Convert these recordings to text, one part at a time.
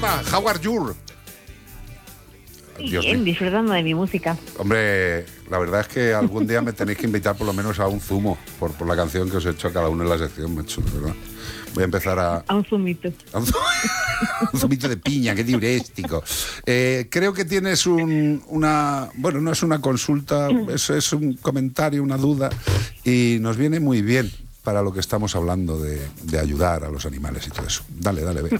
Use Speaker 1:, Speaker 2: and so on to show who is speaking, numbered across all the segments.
Speaker 1: Paloma, how are you?
Speaker 2: Bien, disfrutando de mi música.
Speaker 1: Hombre, la verdad es que algún día me tenéis que invitar por lo menos a un zumo por la canción que os he hecho a cada uno en la sección, macho, de verdad. Voy a empezar
Speaker 2: a un zumito.
Speaker 1: Un zumito de piña, qué diurético. Creo que tienes una... Bueno, no es una consulta, es un comentario, una duda, y nos viene muy bien para lo que estamos hablando de ayudar a los animales y todo eso. Dale, Bea.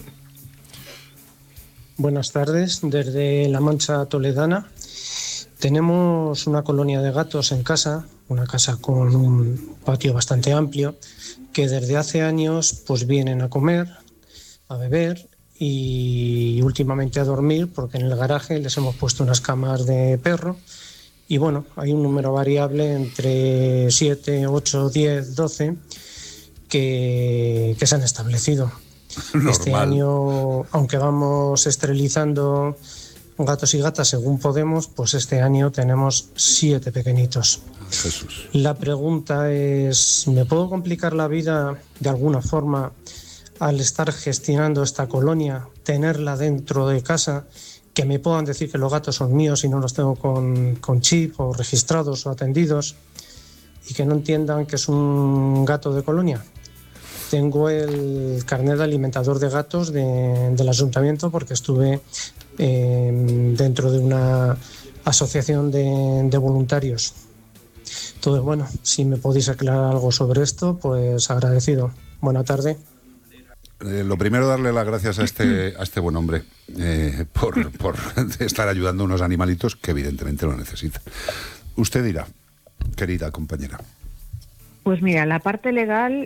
Speaker 3: Buenas tardes, desde La Mancha toledana. Tenemos una colonia de gatos en casa, una casa con un patio bastante amplio, que desde hace años pues vienen a comer, a beber y últimamente a dormir, porque en el garaje les hemos puesto unas camas de perro y bueno, hay un número variable entre 7, 8, 10, 12 que se han establecido.
Speaker 1: Normal.
Speaker 3: Este año, aunque vamos esterilizando gatos y gatas según podemos, pues este año tenemos 7 pequeñitos.
Speaker 1: Jesús.
Speaker 3: La pregunta es, ¿me puedo complicar la vida de alguna forma al estar gestionando esta colonia, tenerla dentro de casa, que me puedan decir que los gatos son míos y no los tengo con chip o registrados o atendidos y que no entiendan que es un gato de colonia? Tengo el carnet de alimentador de gatos del ayuntamiento porque estuve dentro de una asociación de voluntarios. Entonces, bueno, si me podéis aclarar algo sobre esto, pues agradecido. Buena tarde.
Speaker 1: Lo primero, darle las gracias a este buen hombre por estar ayudando a unos animalitos que evidentemente lo necesitan. Usted dirá, querida compañera.
Speaker 2: Pues mira, la parte legal,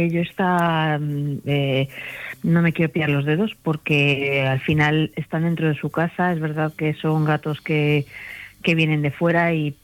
Speaker 2: no me quiero pillar los dedos porque al final están dentro de su casa. Es verdad que son gatos que vienen de fuera y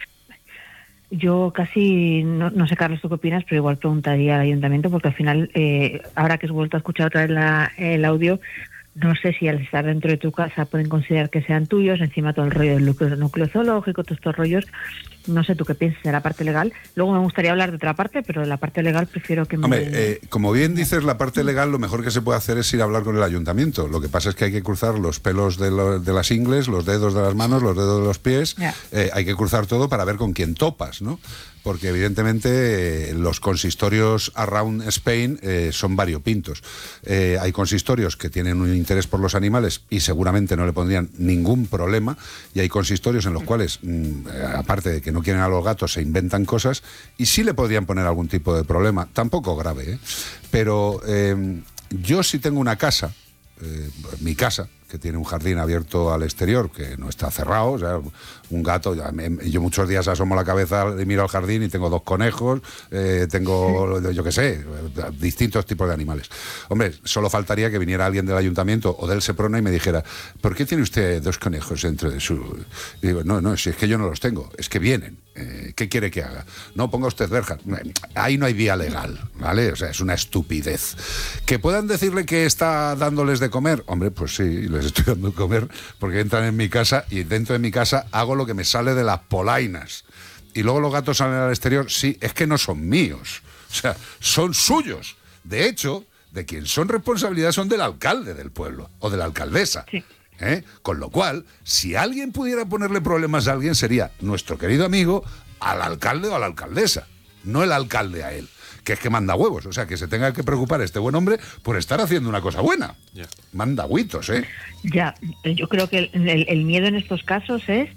Speaker 2: yo casi, no sé, Carlos, tú qué opinas, pero igual preguntaría al ayuntamiento porque al final, ahora que has vuelto a escuchar otra vez el audio, no sé si al estar dentro de tu casa pueden considerar que sean tuyos, encima todo el rollo del núcleo zoológico, todos estos rollos. No sé tú qué piensas de la parte legal. Luego me gustaría hablar de otra parte, pero de la parte legal prefiero que
Speaker 1: Hombre, como bien dices, la parte legal lo mejor que se puede hacer es ir a hablar con el ayuntamiento. Lo que pasa es que hay que cruzar los pelos de las ingles, los dedos de las manos, los dedos de los pies. Hay que cruzar todo para ver con quién topas, ¿no? Porque evidentemente los consistorios around Spain son variopintos. Hay consistorios que tienen un interés por los animales y seguramente no le pondrían ningún problema, y hay consistorios en los cuales, aparte de que no quieren a los gatos, se inventan cosas y sí le podrían poner algún tipo de problema, tampoco grave, ¿eh? Pero yo sí tengo una casa, mi casa, que tiene un jardín abierto al exterior, que no está cerrado, o sea, un gato, yo muchos días asomo la cabeza y miro al jardín y tengo 2 conejos, tengo, yo qué sé, distintos tipos de animales. Hombre, solo faltaría que viniera alguien del ayuntamiento o del Seprona y me dijera, ¿por qué tiene usted 2 conejos dentro de su...? Y digo, no, si es que yo no los tengo, es que vienen. ¿Qué quiere que haga? No, ponga usted verjas. Ahí no hay vía legal, ¿vale? O sea, es una estupidez. ¿Que puedan decirle que está dándoles de comer? Hombre, pues sí, les estoy dando de comer porque entran en mi casa y dentro de mi casa hago lo que me sale de las polainas. Y luego los gatos salen al exterior, sí, es que no son míos. O sea, son suyos. De hecho, de quien son responsabilidad son del alcalde del pueblo o de la alcaldesa.
Speaker 2: Sí.
Speaker 1: Con lo cual, si alguien pudiera ponerle problemas a alguien, sería nuestro querido amigo al alcalde o a la alcaldesa, no el alcalde a él, que es que manda huevos. O sea, que se tenga que preocupar este buen hombre por estar haciendo una cosa buena. Manda huitos, ¿eh?
Speaker 2: Ya, yo creo que el miedo en estos casos es,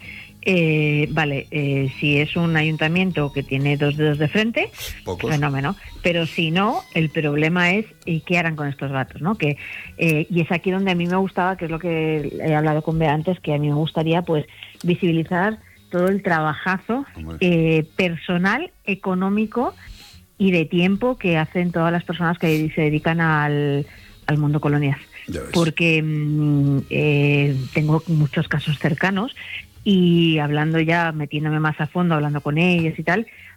Speaker 2: si es un ayuntamiento que tiene 2 dedos de frente,
Speaker 1: pocos,
Speaker 2: fenómeno. Pero si no, el problema es qué harán con estos gatos, ¿no? Y es aquí donde a mí me gustaba, que es lo que he hablado con Bea antes, que a mí me gustaría pues visibilizar todo el trabajazo personal, económico y de tiempo que hacen todas las personas que se dedican al mundo colonias. Porque tengo muchos casos cercanos y hablando ya, metiéndome más a fondo, hablando con ellos y tal,